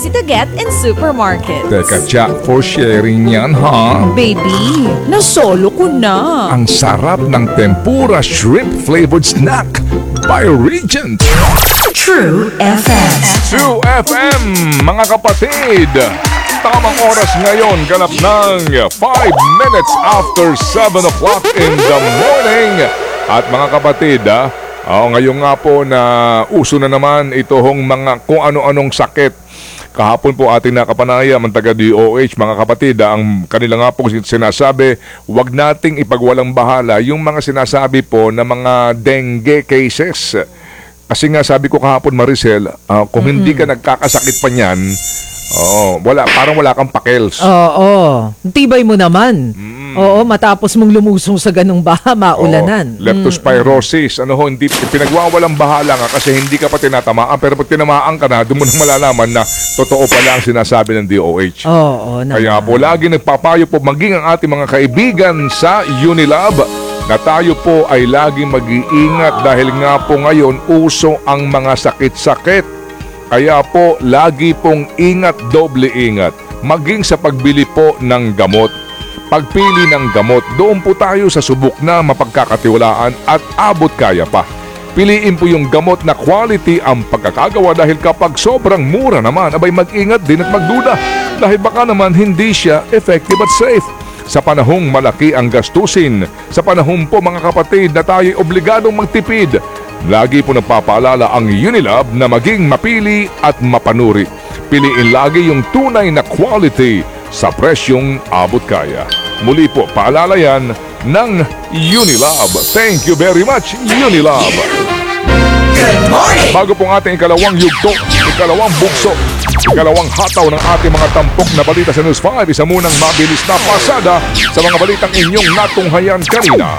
easy to get in supermarkets. Teka, Jack, for sharing yan, ha? Baby, nasolo ko na. Ang sarap ng tempura shrimp-flavored snack by Regent. True FM. True FM, mga kapatid. Tamang oras ngayon, ganap ng 5 minutes after 7 o'clock in the morning. At mga kapatid, ngayon nga po na uso na naman itong mga kung ano-anong sakit. Kahapon po ating nakapanayam ang taga-DOH, mga kapatid, ang kanila nga po sinasabi, wag nating ipagwalang bahala yung mga sinasabi po na mga dengue cases. Kasi nga sabi ko kahapon, Maricel, kung hindi ka nagkakasakit pa niyan, parang wala kang pakels. Oo. Tibay mo naman. Oo, matapos mong lumusong sa ganung baha, maulanan. Leptospirosis, hindi pinagwawalang bahala nga kasi hindi ka pa tinatamaan, pero pag tinamaan ka na, doon mo nang malalaman na totoo pala ang sinasabi ng DOH. Oo, naman. Kaya po lagi nagpapayo po maging ang ating mga kaibigan sa Unilab na tayo po ay laging mag-iingat dahil nga po ngayon uso ang mga sakit-sakit. Kaya po lagi pong ingat, doble ingat. Maging sa pagbili po ng gamot. Pagpili ng gamot, doon po tayo sa subok na mapagkakatiwalaan at abot kaya pa. Piliin po yung gamot na quality ang pagkakagawa dahil kapag sobrang mura naman, abay mag-ingat din at magduda dahil baka naman hindi siya effective at safe. Sa panahong malaki ang gastusin, sa panahong po mga kapatid na tayo'y obligadong magtipid, lagi po nagpapaalala ang Unilab na maging mapili at mapanuri. Piliin lagi yung tunay na quality sa presyong abot kaya. Muli po, paalala yan ng Unilab. Thank you very much, Unilab. Good morning! Bago pong ating ikalawang yugto, ikalawang bugso, ikalawang hataw ng ating mga tampok na balita sa News 5, isa munang mabilis na pasada sa mga balitang inyong natunghayan kanina.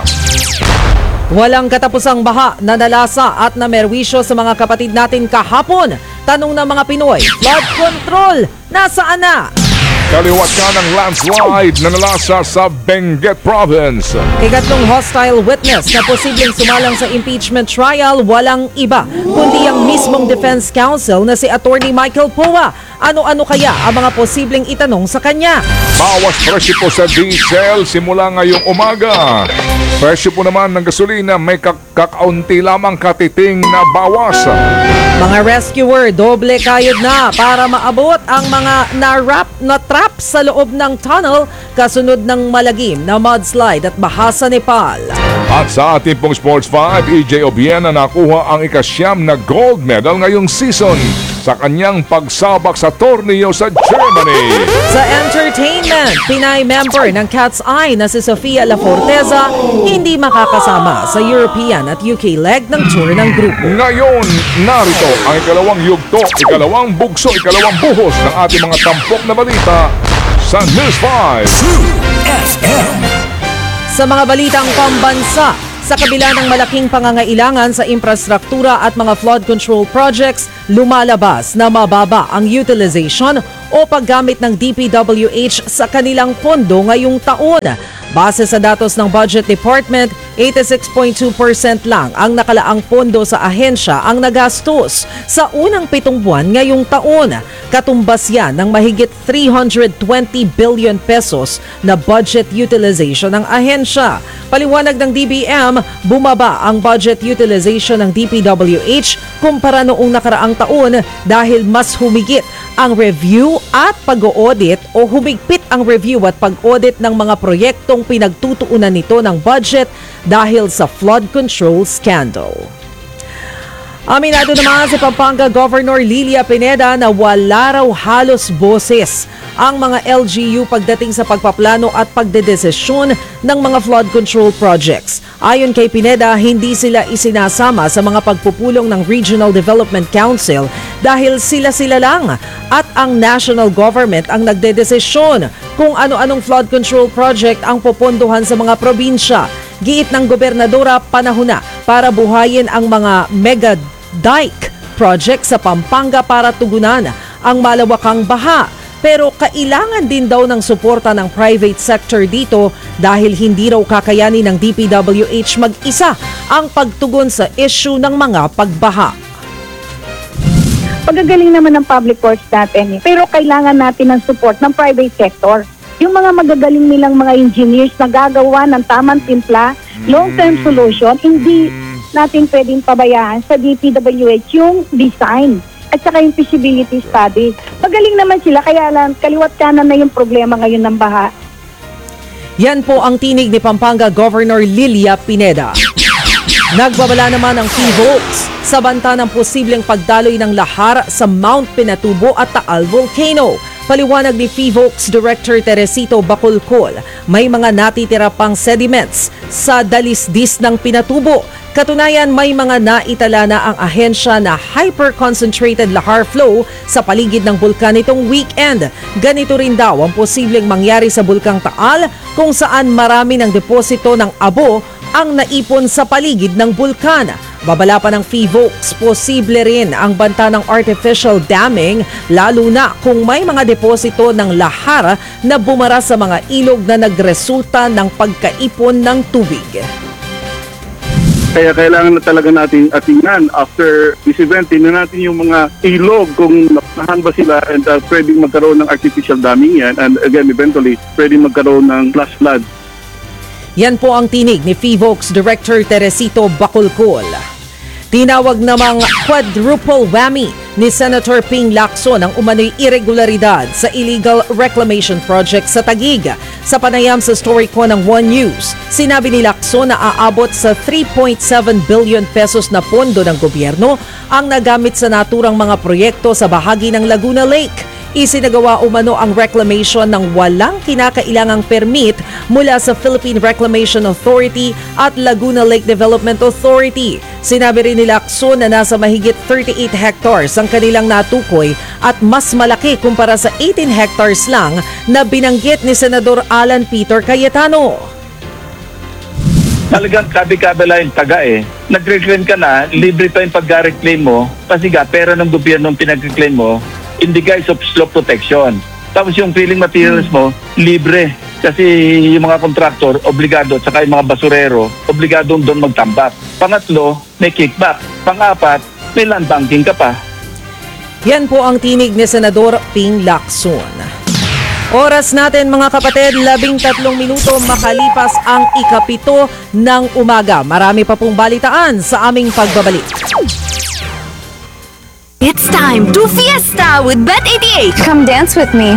Walang katapusang baha na nalasa at namerwisyo sa mga kapatid natin kahapon. Tanong ng mga Pinoy, flood control, nasaan na? Kaliwat ka ng landslide na nalasa sa Benguet Province. Ikatlong hostile witness na posibleng sumalang sa impeachment trial, walang iba kundi ang mismong defense counsel na si Attorney Michael Poa. Ano-ano kaya ang mga posibleng itanong sa kanya? Bawas presyo po sa diesel simula ngayong umaga. Presyo po naman ng gasolina may kakaunti lamang katiting na bawas. Mga rescuer, doble kayod na para maabot ang mga na trap sa loob ng tunnel kasunod ng malagim na mudslide at baha sa Nepal. At sa ating pong Sports 5, EJ Obiena nakuha ang ikasyam na gold medal ngayong season sa kanyang pagsabak sa torneo sa Germany. Sa entertainment, Pinay member ng Cat's Eye na si Sofia La Forteza hindi makakasama sa European at UK leg ng tour ng grupo. Ngayon, narito ang ikalawang yugto, ikalawang bugso, ikalawang buhos ng ating mga tampok na balita sa News 5. Sa mga balitang pambansa, sa kabila ng malaking pangangailangan sa infrastruktura at mga flood control projects, lumalabas na mababa ang utilization o paggamit ng DPWH sa kanilang pondo ngayong taon. Base sa datos ng Budget Department, 86.2% lang ang nakalaang pondo sa ahensya ang nagastos sa unang 7 buwan ngayong taon. Katumbas yan ng mahigit 320 billion pesos na budget utilization ng ahensya. Paliwanag ng DBM, bumaba ang budget utilization ng DPWH kumpara noong nakaraang taon dahil mas humigit ang review at pag-audit o humigpit ang review at pag-audit ng mga proyektong pinagtutuunan nito ng budget dahil sa flood control scandal. Aminado naman si Pampanga Governor Lilia Pineda na wala raw halos boses ang mga LGU pagdating sa pagpaplano at pagdedesisyon ng mga flood control projects. Ayon kay Pineda, hindi sila isinasama sa mga pagpupulong ng Regional Development Council dahil sila-sila lang at ang national government ang nagdedesisyon kung ano-anong flood control project ang popondohan sa mga probinsya. Giit ng gobernadora, panahon na para buhayin ang mga mega dike project sa Pampanga para tugunan ang malawakang baha. Pero kailangan din daw ng suporta ng private sector dito dahil hindi raw kakayanin ng DPWH mag-isa ang pagtugon sa issue ng mga pagbaha. Pagagaling naman ng public works natin. Pero kailangan natin ng support ng private sector. Yung mga magagaling nilang mga engineers na gagawa ng tamang timpla, long-term solution, hindi natin pwedeng pabayaan sa DPWH yung design at saka yung feasibility study. Pagaling naman sila, kaya lang kaliwat kanan na yung problema ngayon ng baha. Yan po ang tinig ni Pampanga Governor Lilia Pineda. Nagbabala naman ang PHIVOLCS sa banta ng posibleng pagdaloy ng lahar sa Mount Pinatubo at Taal Volcano. Paliwanag ni PHIVOLCS Director Teresito Bacolcol, may mga natitira pang sediments sa dalisdis ng Pinatubo. Katunayan, may mga naitala na ang ahensya na hyper-concentrated lahar flow sa paligid ng bulkan nitong weekend. Ganito rin daw ang posibleng mangyari sa Bulkang Taal kung saan marami ng deposito ng abo ang naipon sa paligid ng bulkan. Babala pa ng PHIVOLCS, posible rin ang banta ng artificial damming lalo na kung may mga deposito ng lahar na bumara sa mga ilog na nagresulta ng pagkaipon ng tubig. Kaya kailangan na talaga natin tingnan after this event, tingnan natin yung mga ilog kung napahan ba sila and pwedeng magkaroon ng artificial damming yan and again eventually pwedeng magkaroon ng flash flood. Yan po ang tinig ni PHIVOLCS Director Teresito Bacolcol. Tinawag namang quadruple whammy ni Senator Ping Lacson ang umano'y irregularidad sa illegal reclamation project sa Taguig. Sa panayam sa story ko ng One News, sinabi ni Lacson na aabot sa 3.7 billion pesos na pondo ng gobyerno ang nagamit sa naturang mga proyekto sa bahagi ng Laguna Lake. Isinagawa umano ang reclamation ng walang kinakailangang permit mula sa Philippine Reclamation Authority at Laguna Lake Development Authority. Sinabi rin ni Lacson na nasa mahigit 38 hectares ang kanilang natukoy at mas malaki kumpara sa 18 hectares lang na binanggit ni Senador Alan Peter Cayetano. Talagang kabi-kabila yung taga Nag-reclaim ka na, libre pa yung pag-reclaim mo kasi pera ng gobyerno ang pinag-reclaim mo in the guise of slope protection. Tapos yung filling materials mo, libre. Kasi yung mga kontraktor, obligado, at saka yung mga basurero, obligado doon magtambak. Pangatlo, may kickback. Pang-apat, may land banking ka pa. Yan po ang tinig ni Senador Ping Lacson. Oras natin mga kapatid, 13 minuto makalipas ang 7 ng umaga. Marami pa pong balitaan sa aming pagbabalik. It's time to fiesta with Bet88. Come dance with me.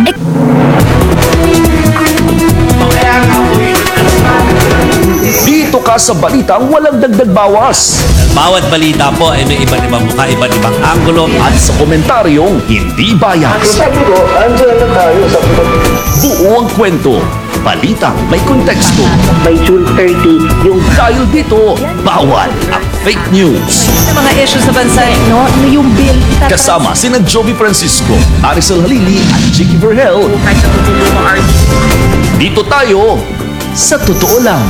Dito ka sa balitang walang dagdag bawas. Bawat balita po ay may iba't ibang mukha, iba't ibang anggulo. At sa komentaryong hindi bias. Sabi ko, andyan na tayo sa Buo ang kwento. Balitang may konteksto. By June 30, yung Dahil dito, bawal ang fake news. Sa mga issues sa bansa, yung bill. Kasama sina Joby Francisco, Arisel Halili at Chicky Vergel. Dito tayo sa totoo lang.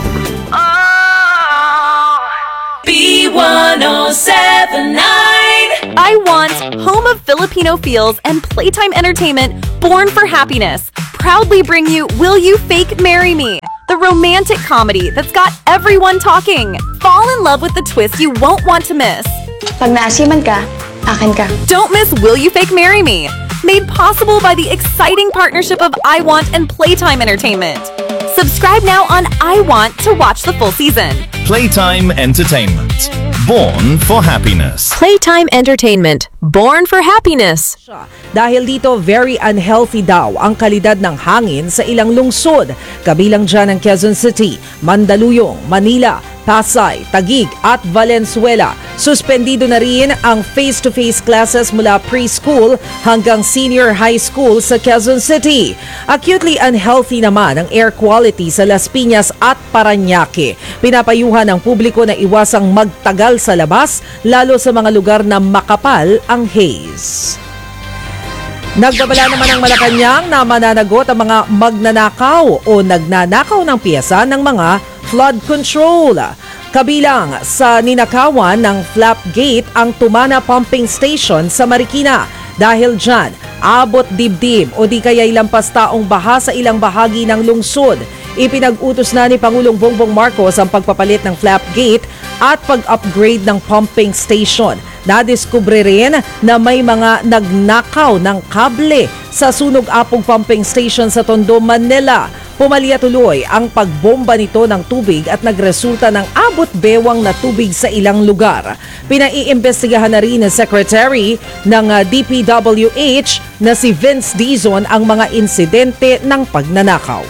B1079. I want home of Filipino feels and playtime entertainment born for happiness. Proudly bring you Will You Fake Marry Me? The romantic comedy that's got everyone talking. Fall in love with the twist you won't want to miss. Pag naasiman ka, akin ka. Don't miss Will You Fake Marry Me? Made possible by the exciting partnership of I Want and Playtime Entertainment. Subscribe now on I Want to watch the full season. Playtime Entertainment. Born for happiness. Playtime Entertainment. Born for happiness. dahil dito very unhealthy daw ang kalidad ng hangin sa ilang lungsod. Kabilang dyan ang Quezon City, Mandaluyong, Manila, Pasay, Taguig at Valenzuela. Suspendido na rin ang face-to-face classes mula preschool hanggang senior high school sa Quezon City. Acutely unhealthy naman ang air quality sa Las Piñas at Parañaque. Pinapayuhan ng publiko na iwasang magtagal sa labas, lalo sa mga lugar na makapal ang haze. Nagbabala naman ang Malacanang na mananagot ang mga magnanakaw o nagnanakaw ng piyesa ng mga flood control. Kabilang sa ninakawan ng Flap Gate ang Tumana Pumping Station sa Marikina. Dahil dyan, abot dibdib o di kaya'y lampas taong baha sa ilang bahagi ng lungsod. Ipinag-utos na ni Pangulong Bongbong Marcos ang pagpapalit ng Flap Gate at pag-upgrade ng pumping station. Nadiskubre rin na may mga nagnakaw ng kable sa Sunog Apog Pumping Station sa Tondo, Manila. Pumalya tuloy ang pagbomba nito ng tubig at nagresulta ng abot-bewang na tubig sa ilang lugar. Pinaiimbestigahan na rin ng Secretary ng DPWH na si Vince Dizon ang mga insidente ng pagnanakaw.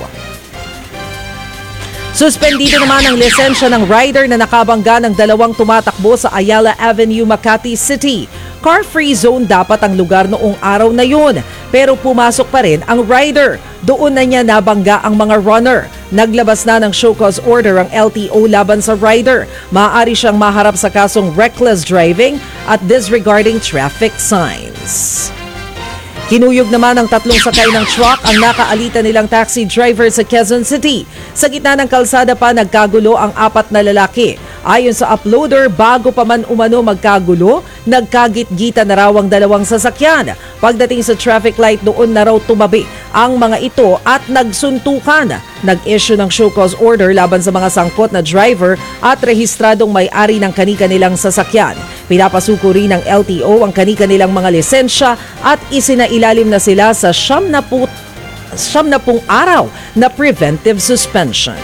Suspendido naman ang lisensya ng rider na nakabangga ng dalawang tumatakbo sa Ayala Avenue, Makati City. Car-free zone dapat ang lugar noong araw na yun, pero pumasok pa rin ang rider. Doon na niya nabangga ang mga runner. Naglabas na ng show cause order ang LTO laban sa rider. Maaari siyang maharap sa kasong reckless driving at disregarding traffic signs. Kinuyog naman ng tatlong sakay ng truck ang nakaalitan nilang taxi driver sa Quezon City. Sa gitna ng kalsada pa nagkagulo ang 4 na lalaki. Ayon sa uploader, bago pa man umano magkagulo, nagkagit-gita na raw ang dalawang sasakyan. Pagdating sa traffic light, doon na raw tumabi ang mga ito at nagsuntukan. Nag-issue ng show cause order laban sa mga sangkot na driver at rehistradong may-ari ng kani-kanilang sasakyan. Pinapasuko rin ng LTO ang kani-kanilang mga lisensya at isinailalim na sila sa 70 araw na preventive suspension.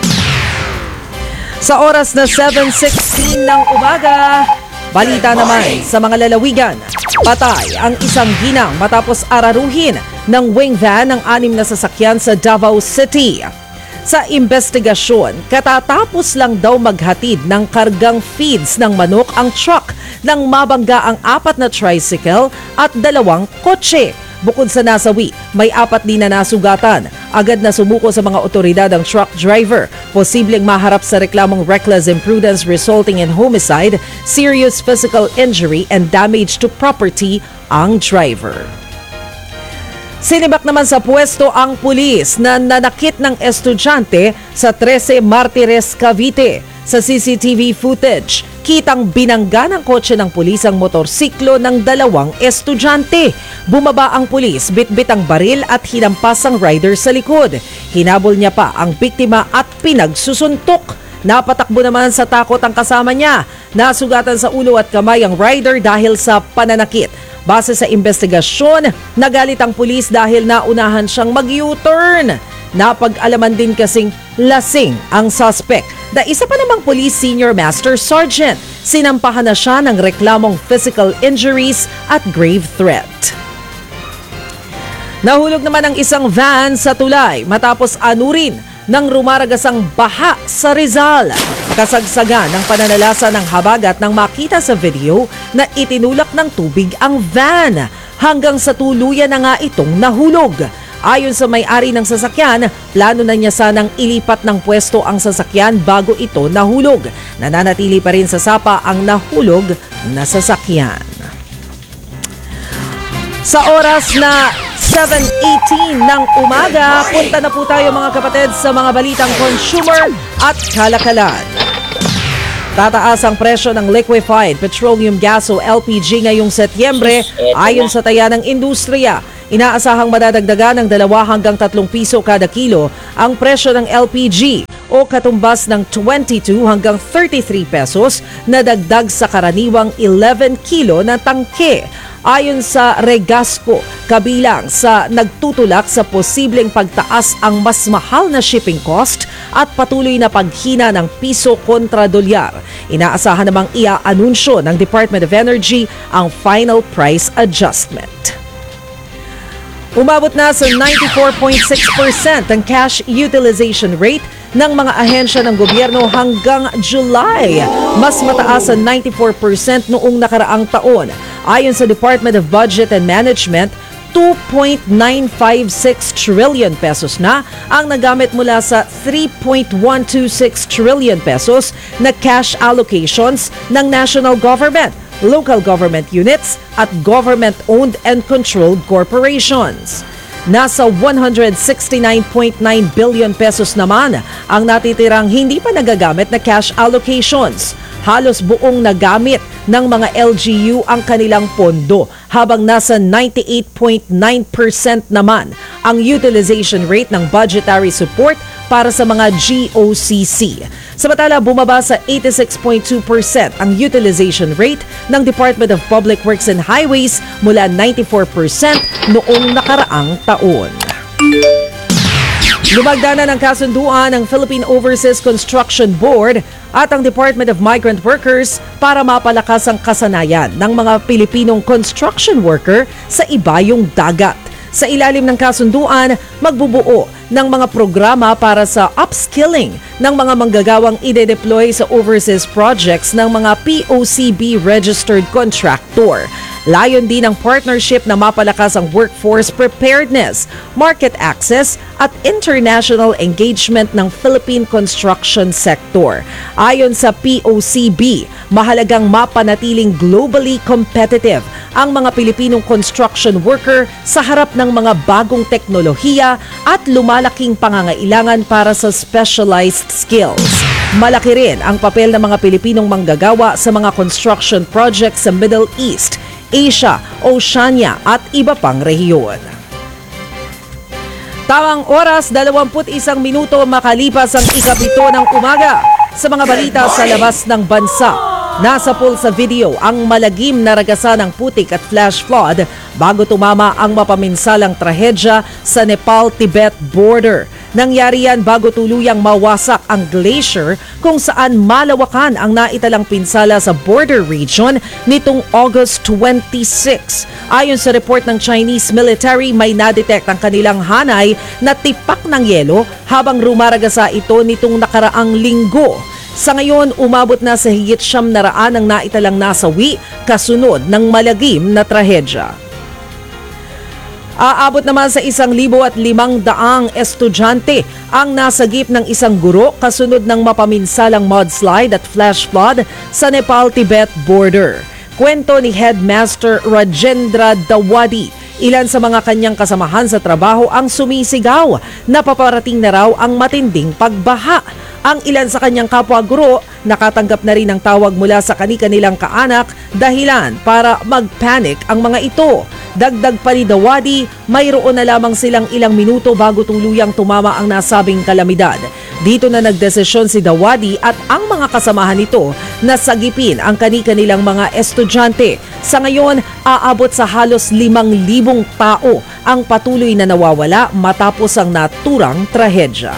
Sa oras na 7:16 ng umaga, balita naman sa mga lalawigan. Patay ang isang ginang matapos araruhin ng wing van ng 6 na sasakyan sa Davao City. Sa investigasyon, katatapos lang daw maghatid ng kargang feeds ng manok ang truck nang mabangga ang 4 na tricycle at 2 kotse. Bukod sa nasawi, may 4 din na nasugatan. Agad na sumuko sa mga otoridad ang truck driver. Posibleng maharap sa reklamong reckless imprudence resulting in homicide, serious physical injury and damage to property ang driver. Sinibak naman sa pwesto ang pulis na nanakit ng estudyante sa 13 Martires, Cavite. Sa CCTV footage, kitang binangga ng kotse ng pulis ang motorsiklo ng 2 estudyante. Bumaba ang pulis, bitbit ang baril at hinampas ang rider sa likod. Hinabol niya pa ang biktima at pinagsusuntok. Napatakbo naman sa takot ang kasama niya. Nasugatan sa ulo at kamay ang rider dahil sa pananakit. Base sa investigasyon, nagalit ang pulis dahil naunahan siyang mag-U-turn. Napag-alaman din kasing lasing ang suspect. Na isa pa namang police senior master sergeant. Sinampahan na siya ng reklamong physical injuries at grave threat. Nahulog naman ang isang van sa tulay matapos anurin ng rumaragasang baha sa Rizal. Kasagsagan ng pananalasa ng habagat nang makita sa video na itinulak ng tubig ang van. Hanggang sa tuluyan na nga itong nahulog. Ayon sa may-ari ng sasakyan, plano na niya sanang ilipat ng pwesto ang sasakyan bago ito nahulog. Nananatili pa rin sa sapa ang nahulog na sasakyan. Sa oras na 7:18 ng umaga, punta na po tayo mga kapatid sa mga balitang consumer at kalakalan. Tataas ang presyo ng liquefied petroleum gas o LPG ngayong Setyembre ayon sa taya ng industriya. Inaasahang madadagdagan ng 2 hanggang 3 piso kada kilo ang presyo ng LPG o katumbas ng 22 hanggang 33 pesos na dagdag sa karaniwang 11 kilo na tangke. Ayon sa Regasco, kabilang sa nagtutulak sa posibleng pagtaas ang mas mahal na shipping cost at patuloy na paghina ng piso kontra dolyar. Inaasahan namang iaanunsyo ng Department of Energy ang final price adjustment. Umabot na sa 94.6% ang cash utilization rate ng mga ahensya ng gobyerno hanggang July. Mas mataas sa 94% noong nakaraang taon. Ayon sa Department of Budget and Management, 2.956 trillion pesos na ang nagamit mula sa 3.126 trillion pesos na cash allocations ng national government, local government units at government-owned and controlled corporations. Nasa 169.9 billion pesos naman ang natitirang hindi pa nagagamit na cash allocations. Halos buong nagamit ng mga LGU ang kanilang pondo habang nasa 98.9% naman ang utilization rate ng budgetary support para sa mga GOCC. Samantala, bumaba sa 86.2% ang utilization rate ng Department of Public Works and Highways mula 94% noong nakaraang taon. Lumagda na ng kasunduan ng Philippine Overseas Construction Board at ang Department of Migrant Workers para mapalakas ang kasanayan ng mga Pilipinong construction worker sa ibayong dagat. Sa ilalim ng kasunduan, magbubuo ng mga programa para sa upskilling ng mga manggagawang ide-deploy sa overseas projects ng mga POCB-registered contractor. Layon din ang partnership na mapalakas ang workforce preparedness, market access at international engagement ng Philippine construction sector. Ayon sa POCB, mahalagang mapanatiling globally competitive ang mga Pilipinong construction worker sa harap ng mga bagong teknolohiya at lumalaking pangangailangan para sa specialized skills. Malaki rin ang papel ng mga Pilipinong manggagawa sa mga construction projects sa Middle East, Asia, Oceania at iba pang rehiyon. Tamang oras, 21 minuto makalipas ang ikapito ng umaga. Sa mga balita sa labas ng bansa, nasa pool sa video ang malagim na ragasan ng putik at flash flood bago tumama ang mapaminsalang trahedya sa Nepal-Tibet border. Nangyari yan bago tuluyang mawasak ang glacier kung saan malawakan ang naitalang pinsala sa border region nitong August 26. Ayon sa report ng Chinese military, may nadetect ang kanilang hanay na tipak ng yelo habang rumaragasa ito nitong nakaraang linggo. Sa ngayon, umabot na sa higit 700 ang naitalang nasawi kasunod ng malagim na trahedya. Aabot naman sa 1,500 estudyante ang nasagip ng isang guro kasunod ng mapaminsalang mudslide at flash flood sa Nepal-Tibet border. Kwento ni Headmaster Rajendra Dawadi, ilan sa mga kanyang kasamahan sa trabaho ang sumisigaw na paparating na raw ang matinding pagbaha. Ang ilan sa kanyang kapwa guro nakatanggap na rin ng tawag mula sa kani-kanilang kaanak dahilan para mag-panic ang mga ito. Dagdag pa ni Dawadi, mayroon na lamang silang ilang minuto bago tuluyang tumama ang nasabing kalamidad. Dito na nagdesisyon si Dawadi at ang mga kasamahan nito na sagipin ang kani-kanilang mga estudyante. Sa ngayon, aabot sa halos 5,000 tao ang patuloy na nawawala matapos ang naturang trahedya.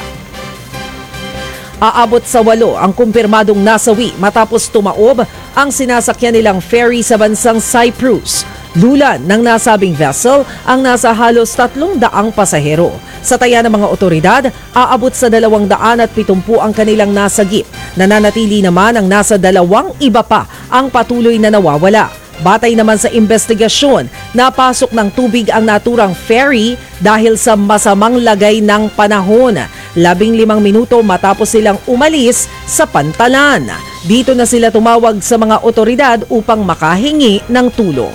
Aabot sa 8 ang kumpirmadong nasawi matapos tumaob ang sinasakyan nilang ferry sa bansang Cyprus. Lulan ng nasabing vessel ang nasa halos 300 pasahero. Sa taya ng mga otoridad, aabot sa 270 ang kanilang nasagip. Nananatili naman ang nasa 2 iba pa ang patuloy na nawawala. Batay naman sa investigasyon, napasok ng tubig ang naturang ferry dahil sa masamang lagay ng panahon. 15 minuto matapos silang umalis sa pantalan. Dito na sila tumawag sa mga otoridad upang makahingi ng tulong.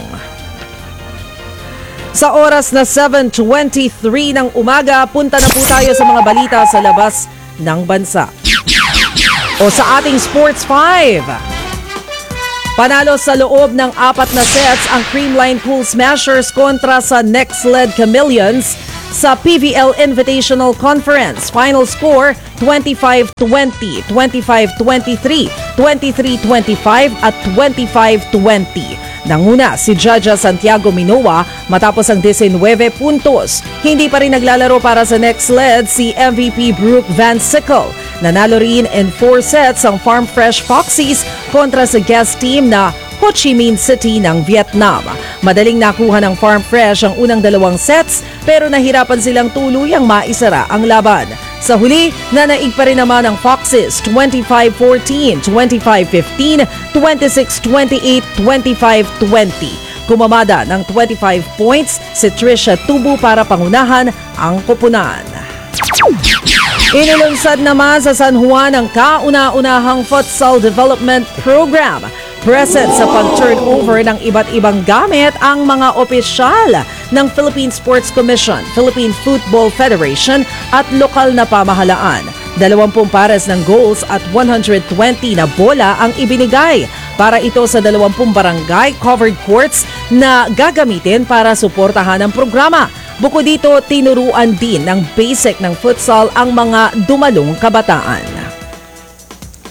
Sa oras na 7:23 ng umaga, punta na po tayo sa mga balita sa labas ng bansa. O sa ating Sports 5. Panalo sa loob ng 4 na sets ang Creamline Pool Smashers kontra sa Next-led Chameleons sa PVL Invitational Conference. Final score 25-20, 25-23, 23-25 at 25-20. Nanguna si Jaja Santiago Minoa matapos ang 19 puntos. Hindi pa rin naglalaro para sa next lead si MVP Brooke Van Sickle. Nanalo rin in 4 sets ang Farm Fresh Foxies kontra sa guest team na Ho Chi Minh City ng Vietnam. Madaling nakuha ng Farm Fresh ang unang 2 sets pero nahirapan silang tuluyang maisara ang laban. Sa huli, nanaig pa rin naman ang Foxes 25-14, 25-15, 26-28, 25-20. Kumamada ng 25 points si Trisha Tubu para pangunahan ang koponan. Inilunsad naman sa San Juan ang kauna-unahang futsal development program. Present sa pag-turnover ng iba't ibang gamit ang mga opisyal ng Philippine Sports Commission, Philippine Football Federation at lokal na pamahalaan. 20 pares ng goals at 120 na bola ang ibinigay para ito sa 20 barangay covered courts na gagamitin para suportahan ang programa. Bukod dito, tinuruan din ng basic ng futsal ang mga dumalong kabataan.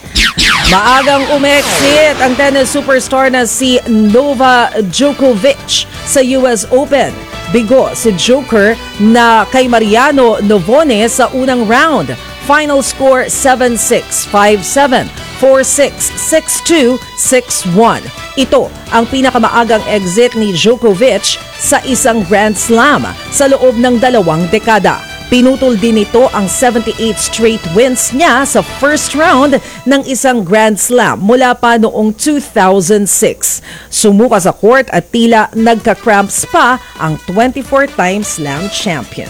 Maagang umexit ang tennis superstar na si Novak Djokovic sa US Open. Bigo si Joker na kay Mariano Navone sa unang round. Final score 7-6, 5-7, 4-6, 6-2, 6-1. Ito ang pinakamaagang exit ni Djokovic sa isang Grand Slam sa loob ng 2 dekada. Pinutol din ito ang 78 straight wins niya sa first round ng isang Grand Slam mula pa noong 2006. Sumuka sa court at tila nagka-cramps pa ang 24-time Slam champion.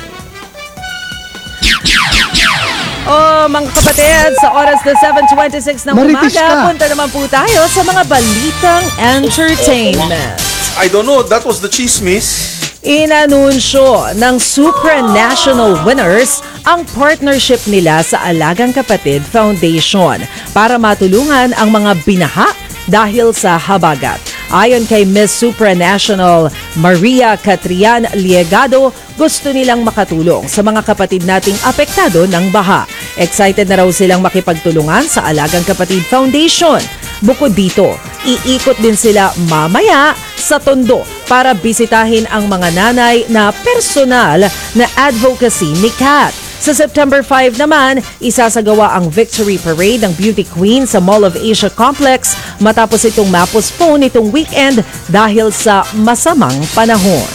Oh, mga kapatid, sa oras na 7:26 ng umaga, punta naman po tayo sa mga balitang entertainment. I don't know, that was the chismis. Inanunsyo ng supranational winners ang partnership nila sa Alagang Kapatid Foundation para matulungan ang mga binaha dahil sa habagat. Ayon kay Miss Supranational Maria Catrian Liegado, gusto nilang makatulong sa mga kapatid nating apektado ng baha. Excited na raw silang makipagtulungan sa Alagang Kapatid Foundation. Bukod dito, iikot din sila mamaya sa Tondo para bisitahin ang mga nanay na personal na advocacy ni Kat. Sa September 5 naman, isasagawa ang Victory Parade ng Beauty Queen sa Mall of Asia Complex matapos itong ma-postpone itong weekend dahil sa masamang panahon.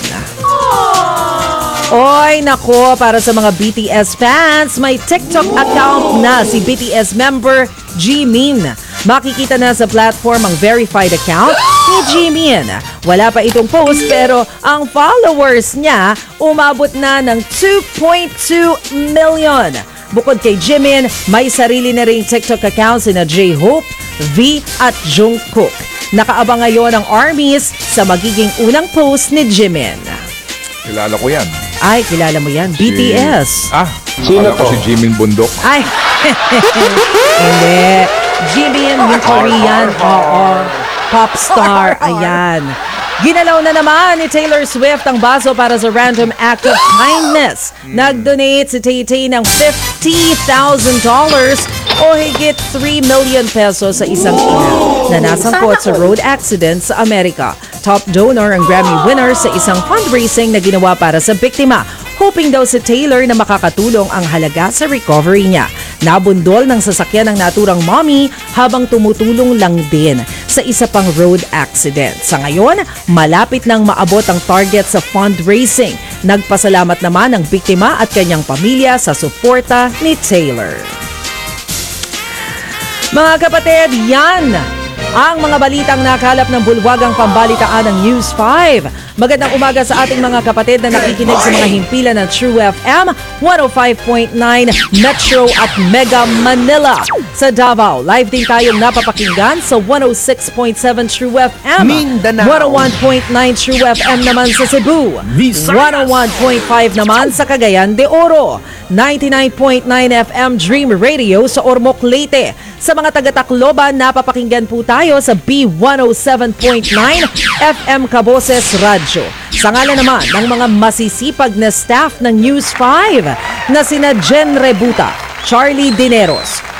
Oy, nako, para sa mga BTS fans, may TikTok account na si BTS member Jimin. Makikita na sa platform ang verified account ni Jimin. Wala pa itong post pero ang followers niya umabot na ng 2.2 million. Bukod kay Jimin, may sarili na ring TikTok account sina J-Hope, V at Jungkook. Nakaabang ngayon ang ARMYs sa magiging unang post ni Jimin. Kilala ko yan. Ay, kilala mo yan. BTS. Sino to? Si Jimin Bundok. Ay, hindi. Jimin, yung Korean. Oo. Pop star. Ayan. Ginalaw na naman ni Taylor Swift ang baso para sa random act of kindness. Nag-donate si Tay-Tay ng $50,000 o higit 3 million pesos sa isang ina na nasangkot sa road accident sa Amerika. Top donor ang Grammy winner sa isang fundraising na ginawa para sa biktima. Hoping daw si Taylor na makakatulong ang halaga sa recovery niya. Nabundol ng sasakyan ng naturang mommy habang tumutulong lang din sa isa pang road accident. Sa ngayon, malapit nang maabot ang target sa fundraising. Nagpasalamat naman ang biktima at kanyang pamilya sa suporta ni Taylor. Mga kapatid, yan ang mga balitang nakalap ng bulwagang pambalitaan ng News 5. Magandang umaga sa ating mga kapatid na nakikinig sa mga himpilan ng True FM 105.9 Metro at Mega Manila. Sa Davao, live din tayong napapakinggan sa 106.7 True FM. Mindanao. 101.9 True FM naman sa Cebu. 101.5 naman sa Cagayan de Oro. 99.9 FM Dream Radio sa Ormoc, Leyte. Sa mga taga-Tacloban, napapakinggan po tayo sa B107.9 FM Caboses Radio. Sa ngalan naman ng mga masisipag na staff ng News 5 na sina Jen Rebuta, Charlie Dineros,